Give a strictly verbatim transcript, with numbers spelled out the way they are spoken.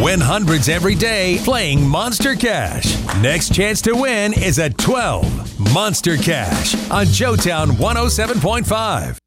Win hundreds every day playing Monster Cash. Next chance to win is at twelve. Monster Cash on Joetown one oh seven point five.